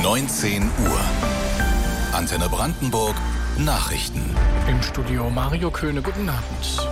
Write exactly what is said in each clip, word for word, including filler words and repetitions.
neunzehn Uhr. Antenne Brandenburg Nachrichten. Im Studio Mario Köhne, guten Abend.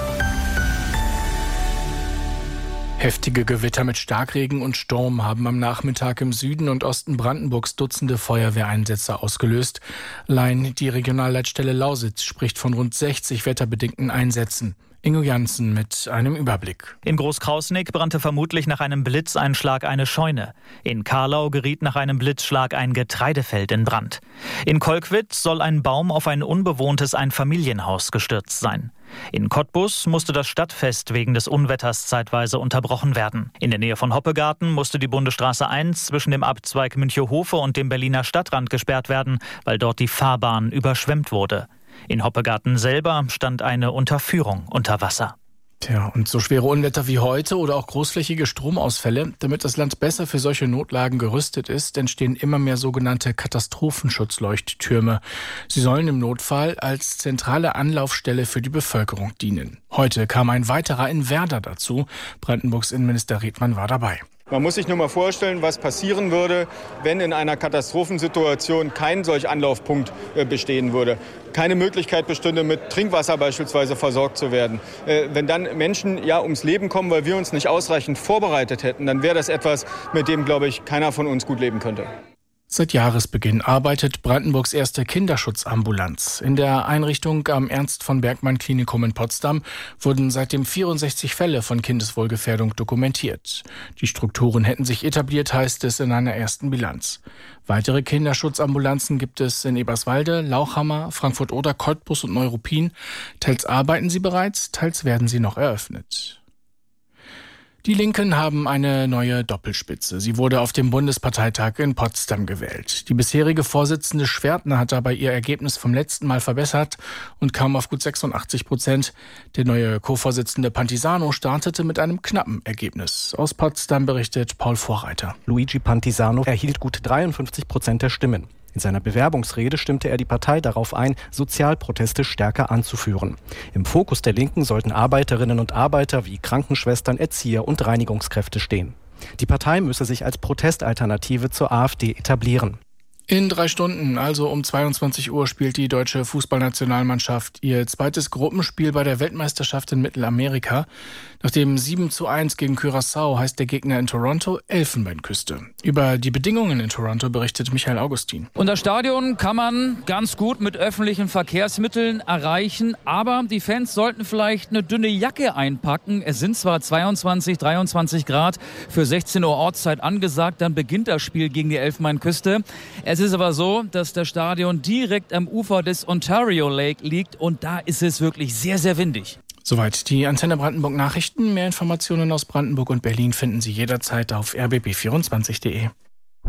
Heftige Gewitter mit Starkregen und Sturm haben am Nachmittag im Süden und Osten Brandenburgs Dutzende Feuerwehreinsätze ausgelöst. Allein die Regionalleitstelle Lausitz spricht von rund sechzig wetterbedingten Einsätzen. Ingo Janssen mit einem Überblick. In Großkrausnick brannte vermutlich nach einem Blitzeinschlag eine Scheune. In Karlau geriet nach einem Blitzschlag ein Getreidefeld in Brand. In Kolkwitz soll ein Baum auf ein unbewohntes Einfamilienhaus gestürzt sein. In Cottbus musste das Stadtfest wegen des Unwetters zeitweise unterbrochen werden. In der Nähe von Hoppegarten musste die Bundesstraße eins zwischen dem Abzweig Münchehofe und dem Berliner Stadtrand gesperrt werden, weil dort die Fahrbahn überschwemmt wurde. In Hoppegarten selber stand eine Unterführung unter Wasser. Tja, und so schwere Unwetter wie heute oder auch großflächige Stromausfälle, damit das Land besser für solche Notlagen gerüstet ist, entstehen immer mehr sogenannte Katastrophenschutzleuchttürme. Sie sollen im Notfall als zentrale Anlaufstelle für die Bevölkerung dienen. Heute kam ein weiterer in Werder dazu. Brandenburgs Innenminister Redmann war dabei. Man muss sich nur mal vorstellen, was passieren würde, wenn in einer Katastrophensituation kein solch Anlaufpunkt bestehen würde. Keine Möglichkeit bestünde, mit Trinkwasser beispielsweise versorgt zu werden. Wenn dann Menschen ja ums Leben kommen, weil wir uns nicht ausreichend vorbereitet hätten, dann wäre das etwas, mit dem, glaube ich, keiner von uns gut leben könnte. Seit Jahresbeginn arbeitet Brandenburgs erste Kinderschutzambulanz. In der Einrichtung am Ernst-von-Bergmann-Klinikum in Potsdam wurden seitdem vierundsechzig Fälle von Kindeswohlgefährdung dokumentiert. Die Strukturen hätten sich etabliert, heißt es in einer ersten Bilanz. Weitere Kinderschutzambulanzen gibt es in Eberswalde, Lauchhammer, Frankfurt-Oder, Cottbus und Neuruppin. Teils arbeiten sie bereits, teils werden sie noch eröffnet. Die Linken haben eine neue Doppelspitze. Sie wurde auf dem Bundesparteitag in Potsdam gewählt. Die bisherige Vorsitzende Schwertner hat dabei ihr Ergebnis vom letzten Mal verbessert und kam auf gut sechsundachtzig Prozent. Der neue Co-Vorsitzende Pantisano startete mit einem knappen Ergebnis. Aus Potsdam berichtet Paul Vorreiter. Luigi Pantisano erhielt gut dreiundfünfzig Prozent der Stimmen. In seiner Bewerbungsrede stimmte er die Partei darauf ein, Sozialproteste stärker anzuführen. Im Fokus der Linken sollten Arbeiterinnen und Arbeiter wie Krankenschwestern, Erzieher und Reinigungskräfte stehen. Die Partei müsse sich als Protestalternative zur AfD etablieren. In drei Stunden, also um zweiundzwanzig Uhr, spielt die deutsche Fußballnationalmannschaft ihr zweites Gruppenspiel bei der Weltmeisterschaft in Mittelamerika. Nach dem sieben zu eins gegen Curaçao heißt der Gegner in Toronto Elfenbeinküste. Über die Bedingungen in Toronto berichtet Michael Augustin. Und das Stadion kann man ganz gut mit öffentlichen Verkehrsmitteln erreichen, aber die Fans sollten vielleicht eine dünne Jacke einpacken. Es sind zwar zweiundzwanzig, dreiundzwanzig Grad für sechzehn Uhr Ortszeit angesagt, dann beginnt das Spiel gegen die Elfenbeinküste. Es ist aber so, dass das Stadion direkt am Ufer des Ontario Lake liegt und da ist es wirklich sehr, sehr windig. Soweit die Antenne Brandenburg Nachrichten. Mehr Informationen aus Brandenburg und Berlin finden Sie jederzeit auf r b b vierundzwanzig punkt de.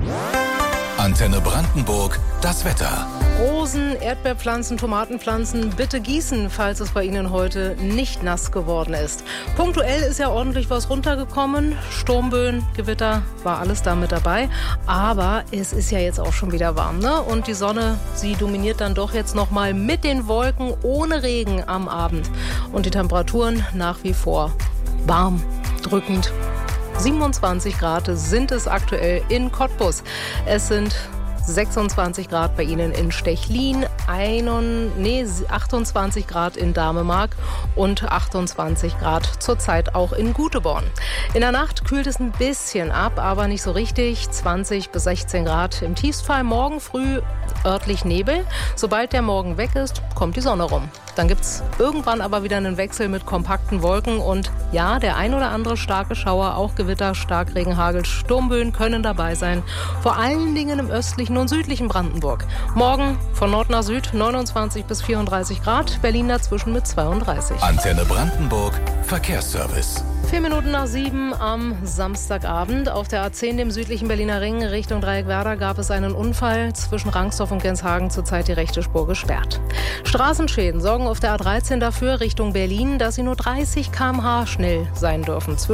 Antenne Brandenburg, das Wetter. Rosen, Erdbeerpflanzen, Tomatenpflanzen, bitte gießen, falls es bei Ihnen heute nicht nass geworden ist. Punktuell ist ja ordentlich was runtergekommen. Sturmböen, Gewitter, war alles da mit dabei. Aber es ist ja jetzt auch schon wieder warm, ne? Und die Sonne, sie dominiert dann doch jetzt nochmal mit den Wolken, ohne Regen am Abend. Und die Temperaturen nach wie vor warm, drückend. siebenundzwanzig Grad sind es aktuell in Cottbus. Es sind sechsundzwanzig Grad bei Ihnen in Stechlin, ein, nee, achtundzwanzig Grad in Damemark und achtundzwanzig Grad zurzeit auch in Guteborn. In der Nacht kühlt es ein bisschen ab, aber nicht so richtig. zwanzig bis sechzehn Grad im Tiefstfall. Morgen früh örtlich Nebel. Sobald der Morgen weg ist, kommt die Sonne rum. Dann gibt es irgendwann aber wieder einen Wechsel mit kompakten Wolken und ja, der ein oder andere starke Schauer, auch Gewitter, Starkregen, Hagel, Sturmböen können dabei sein. Vor allen Dingen im östlichen und südlichen Brandenburg. Morgen von Nord nach Süd neunundzwanzig bis vierunddreißig Grad, Berlin dazwischen mit zweiunddreißig. Antenne Brandenburg, Verkehrsservice. Vier Minuten nach sieben am Samstagabend. Auf der A zehn, dem südlichen Berliner Ring, Richtung Dreieck-Werder, gab es einen Unfall. Zwischen Rangsdorf und Genshagen zurzeit die rechte Spur gesperrt. Straßenschäden sorgen auf der A dreizehn dafür, Richtung Berlin, dass sie nur dreißig Kilometer pro Stunde schnell sein dürfen.